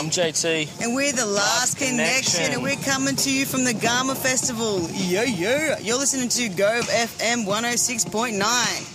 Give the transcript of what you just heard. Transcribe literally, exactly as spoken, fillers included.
I'm J T. And we're the Last, Last Connection. Connection. And we're coming to you from the Garma Festival. Yo, yo. You're listening to Gove F M one oh six point nine.